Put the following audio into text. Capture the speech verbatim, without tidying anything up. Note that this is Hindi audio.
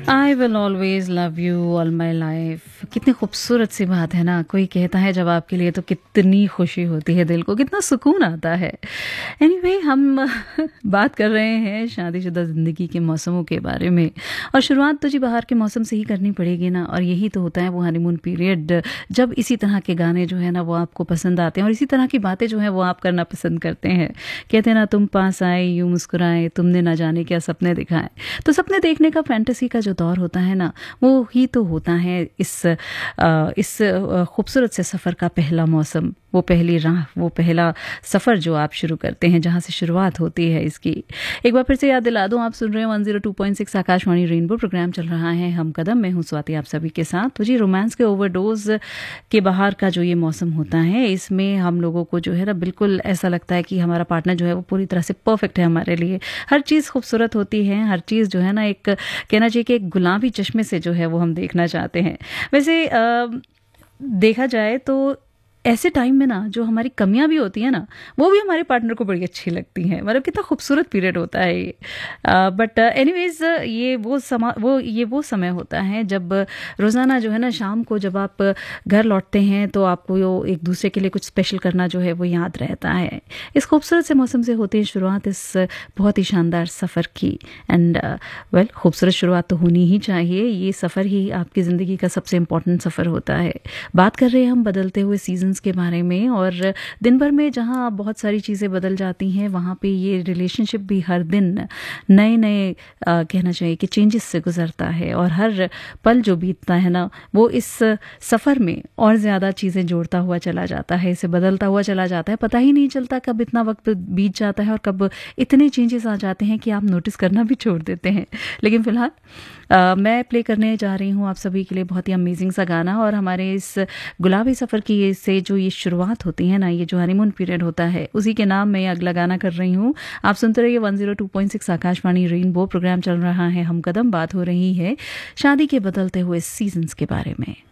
I will always love you all my life. कितनी खूबसूरत सी बात है ना। कोई कहता है जब आपके लिए तो कितनी खुशी होती है, दिल को कितना सुकून आता है। एनीवे anyway, हम बात कर रहे हैं शादीशुदा ज़िंदगी के मौसमों के बारे में। और शुरुआत तो जी बाहर के मौसम से ही करनी पड़ेगी ना। और यही तो होता है वो हनीमून पीरियड, जब इसी तरह के गाने जो है ना वो आपको पसंद आते हैं और इसी तरह की बातें जो है वो आप करना पसंद करते हैं। कहते हैं ना, तुम पास आए यूं मुस्कुराए, तुमने ना जाने क्या सपने दिखाए। तो सपने देखने का, फैंटेसी का जो दौर होता है ना, वो ही तो होता है इस आ, इस खूबसूरत से सफ़र का पहला मौसम, वो पहली राह, वो पहला सफ़र जो आप शुरू करते हैं, जहाँ से शुरुआत होती है इसकी। एक बार फिर से याद दिला दूं, आप सुन रहे हैं one zero two point six Akashvani rainbow. Programme चल रहा है हम कदम। मैं हूं स्वाति, आप सभी के साथ। तो जी, रोमांस के ओवरडोज के बाहर का जो ये मौसम होता है, इसमें हम लोगों को जो है ना बिल्कुल ऐसा लगता है कि हमारा पार्टनर जो है वो पूरी तरह से परफेक्ट है हमारे लिए। हर चीज़ खूबसूरत होती है, हर चीज़ जो है ना एक कहना चाहिए कि एक गुलाबी चश्मे से जो है वो हम देखना चाहते हैं। वैसे आ, देखा जाए तो ऐसे टाइम में ना जो हमारी कमियां भी होती हैं ना, वो भी हमारे पार्टनर को बड़ी अच्छी लगती हैं। मतलब कितना खूबसूरत पीरियड होता है ये। बट एनीवेज ये वो समा वो ये वो समय होता है जब रोज़ाना जो है ना शाम को जब आप घर लौटते हैं तो आपको एक दूसरे के लिए कुछ स्पेशल करना जो है वो याद रहता है। इस खूबसूरत से मौसम से होती है शुरुआत इस बहुत ही शानदार सफ़र की। एंड वेल, खूबसूरत शुरुआत तो होनी ही चाहिए। ये सफ़र ही आपकी ज़िंदगी का सबसे इम्पोर्टेंट सफ़र होता है। बात कर रहे हैं हम बदलते हुए सीजन के बारे में, और दिन भर में जहां बहुत सारी चीज़ें बदल जाती हैं, वहां पे ये रिलेशनशिप भी हर दिन नए नए कहना चाहिए कि चेंजेस से गुजरता है। और हर पल जो बीतता है ना, वो इस सफ़र में और ज़्यादा चीज़ें जोड़ता हुआ चला जाता है, इसे बदलता हुआ चला जाता है। पता ही नहीं चलता कब इतना वक्त बीत जाता है और कब इतने चेंजेस आ जाते हैं कि आप नोटिस करना भी छोड़ देते हैं। लेकिन फ़िलहाल Uh, मैं प्ले करने जा रही हूँ आप सभी के लिए बहुत ही अमेजिंग सा गाना। और हमारे इस गुलाबी सफ़र की से जो ये शुरुआत होती है ना, ये जो हनीमून पीरियड होता है, उसी के नाम मैं अगला गाना कर रही हूँ। आप सुनते रहिए one zero two point six Akashvani rainbow. Programme चल रहा है हम कदम। बात हो रही है शादी के बदलते हुए सीजन्स के बारे में।